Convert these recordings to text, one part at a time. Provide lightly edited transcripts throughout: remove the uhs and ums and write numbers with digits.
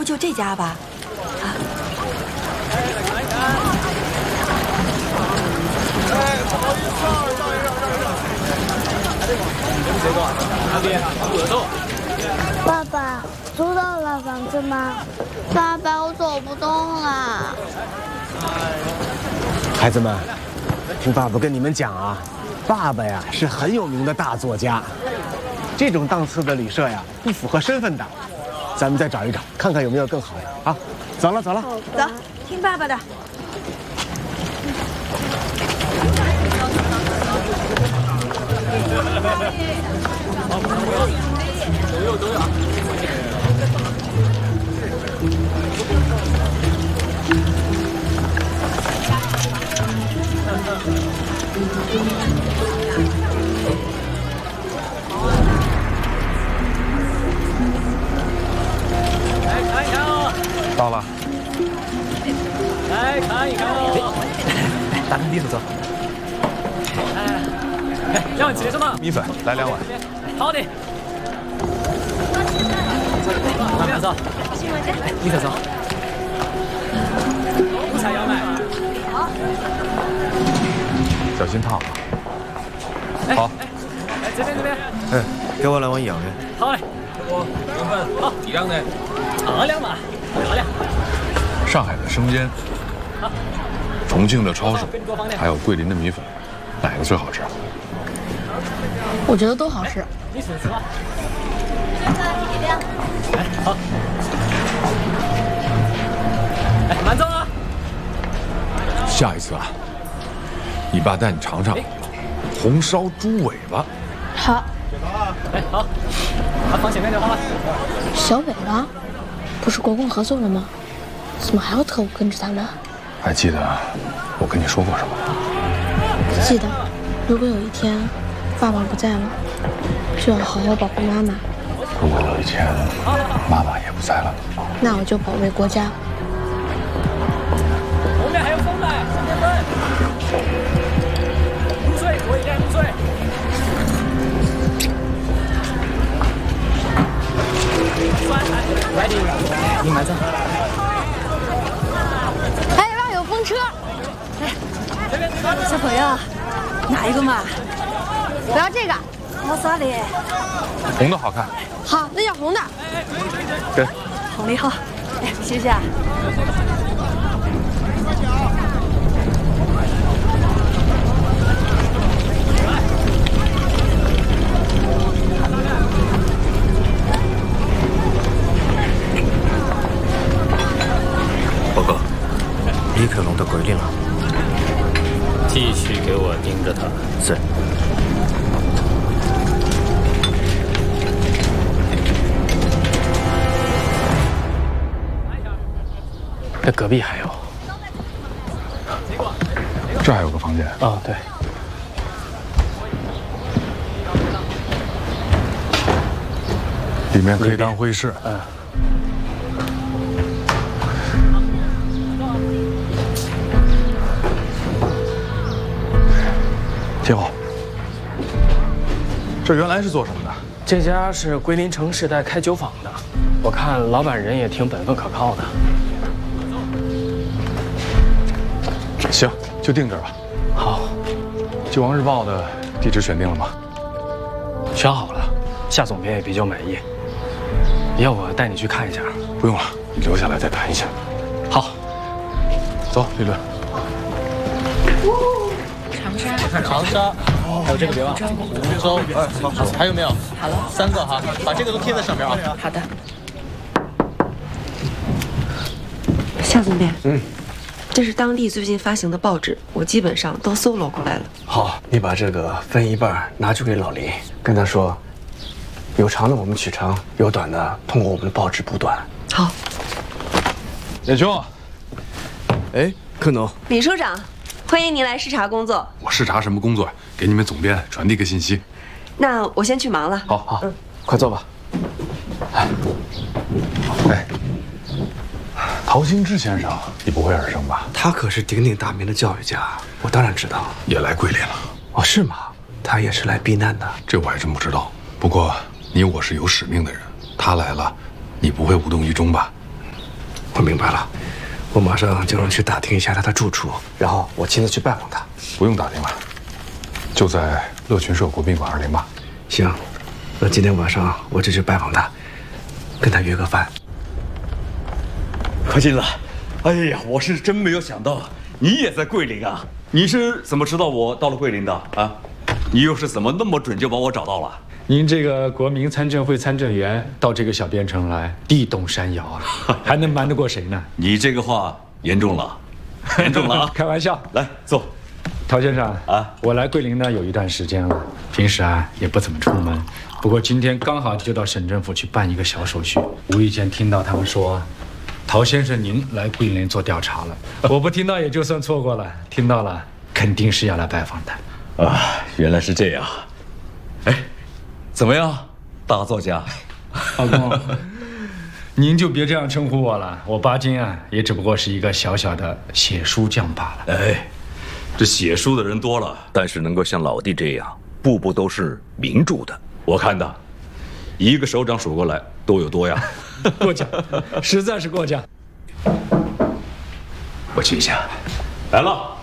不就这家吧？啊！ 哎，不好意思啊， 爸爸，租到了房子吗？爸爸，我走不动了。 孩子们，听爸爸跟你们讲啊，爸爸呀是很有名的大作家，这种档次的旅社呀不符合身份的，咱们再找一找，看看有没有更好的啊。走了，走了， 走，听爸爸的。 都有。来看一看哦。 到了。 来看一看哦。 来，大哥你手走。 两碗吃什么？ 米粉，来2碗。 好的。慢走。你走。午餐要买。好。 小心烫。好。 哎，这边。 嗯，给我2碗羊的。 好嘞。我米粉好，1两的。2两嘛，好嘞。 上海的生煎，重庆的抄手，还有桂林的米粉，哪个最好吃？ 我觉得都好吃。 你试试吧。哎，好。哎，慢走啊！ 下一次啊，你爸带你尝尝红烧猪尾巴。 好。 哎，好。放前面就好了。 小尾巴，不是国共合作了吗？怎么还有特务跟着他们？ 还记得我跟你说过什么吗？ 记得，如果有一天爸爸不在了，就要好好保护妈妈。 如果有一天妈妈也不在了， 那我就保卫国家。 后面还有风来，3点半。入水，多一点入水。快点，你慢走。 哎，外有风车。 哎，小朋友，哪一个嘛？ 我要这个。 我耍的。 红的好看。 好，那要红的。 对。 红的好。哎，谢谢啊。 报告，李克龙的归零了。 继续给我盯着他。 是。 这隔壁还有。 这还有个房间。 啊，对。 里面可以当会议室。 嗯。 挺好。这原来是做什么的？ 这家是桂林城时代开酒坊的，我看老板人也挺本分可靠的。 行，就定这儿吧。 好。 《救亡日报》的地址选定了吗？ 选好了，夏总编也比较满意。要我带你去看一下？ 不用了，你留下来再谈一下。 好。 走，丽伦。 长沙，还有这个别忘了，湖州，还有没有？ 好了 ，3个哈，把这个都贴在上面啊。 好的。 夏总编，这是当地最近发行的报纸，我基本上都搜罗过来了。 好，你把这个分一半拿去给老林，跟他说，有长的我们取长，有短的通过我们的报纸补短。 好。 野兄。 哎，柯农。 李处长。欢迎您来视察工作。 我视察什么工作？给你们总编传递个信息。 那我先去忙了。 好好， 快坐吧。 哎，陶行知先生，你不会耳生吧？ 他可是鼎鼎大名的教育家，我当然知道。 也来桂林了。 哦，是吗？他也是来避难的。 这我还真不知道。不过你我是有使命的人，他来了，你不会无动于衷吧？ 我明白了，我马上就能去打听一下他的住处，然后我亲自去拜访他。 不用打听了，就在乐群社国宾馆208。 行，那今天晚上我就去拜访他，跟他约个饭。 快进来！哎呀，我是真没有想到你也在桂林啊！你是怎么知道我到了桂林的啊？你又是怎么那么准就把我找到了？ 您这个国民参政会参政员到这个小边城来，地动山摇啊，还能瞒得过谁呢？ 你这个话严重了，严重了啊！ 开玩笑， 来坐。 陶先生啊， 我来桂林呢有一段时间了，平时啊也不怎么出门，不过今天刚好就到省政府去办一个小手续，无意间听到他们说，陶先生您来桂林做调查了，我不听到也就算错过了，听到了肯定是要来拜访的。 啊，原来是这样。哎，怎么样，大作家？ 老公，您就别这样称呼我了，我巴金啊也只不过是一个小小的写书匠罢了。 哎。这写书的人多了，但是能够像老弟这样，步步都是名著的，我看的，一个手掌数过来都有多呀。 过奖，实在是过奖。 我去一下，来了。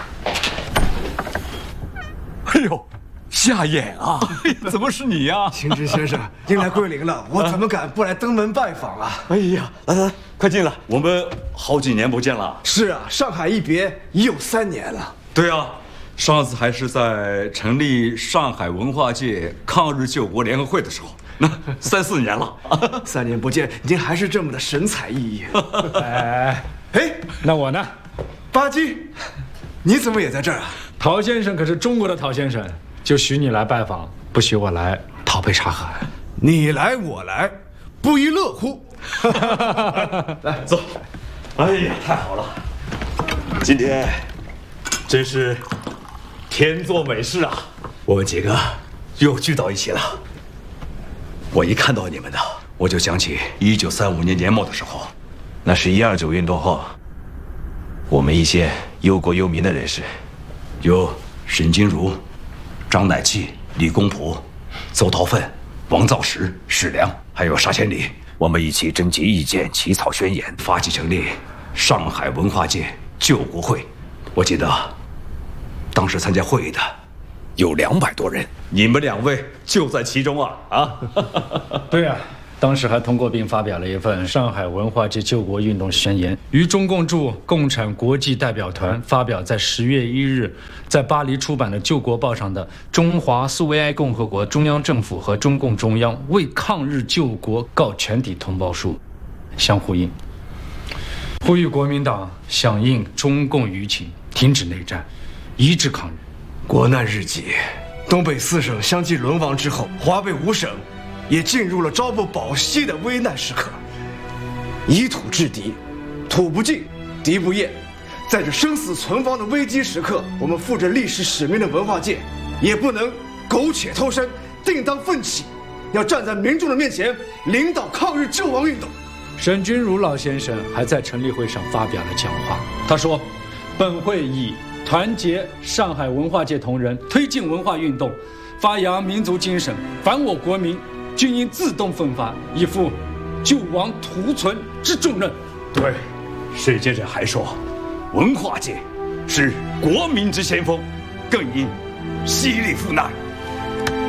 哎呦，夏衍啊，怎么是你呀？ 秦直先生，您来桂林了，我怎么敢不来登门拜访啊？ 哎呀，来，快进来，我们好几年不见了。 是啊，上海一别已有3年了。 对啊，上次还是在成立上海文化界抗日救国联合会的时候，那3、4年了。 3年不见，您还是这么的神采奕奕。 哎，那我呢？ 巴金，你怎么也在这儿啊？ 陶先生可是中国的陶先生，就许你来拜访，不许我来讨杯茶喝。 你来我来，不亦乐乎？ 来坐。哎呀，太好了，今天真是天作美事啊！我们几个又聚到一起了。我一看到你们呢，我就想起1935年年末的时候， 那是129运动后，我们一些忧国忧民的人士， 有沈金如、张乃器、李公朴、邹韬奋、王造时、史良，还有沙千里，我们一起征集意见，起草宣言，发起成立上海文化界救国会。我记得当时参加会议的有200多人，你们2位就在其中啊！ 对啊，当时还通过并发表了一份《上海文化界救国运动宣言》，于中共驻共产国际代表团发表在10月1日在巴黎出版的《救国报》上的《中华苏维埃共和国中央政府和中共中央为抗日救国告全体同胞书》相呼应，呼吁国民党响应中共舆情，停止内战，一致抗日。 国难日积，东北4省相继沦亡之后，华北5省也进入了朝不保夕的危难时刻。以土制敌，土不尽，敌不厌。在这生死存亡的危机时刻，我们负着历史使命的文化界，也不能苟且偷生，定当奋起，要站在民众的面前，领导抗日救亡运动。 沈钧儒老先生还在成立会上发表了讲话，他说：“本会以团结上海文化界同仁，推进文化运动，发扬民族精神，凡我国民均应自动奋发，以负救亡图存之重任。” 对，谁接着还说，文化界是国民之先锋，更应犀利赴难。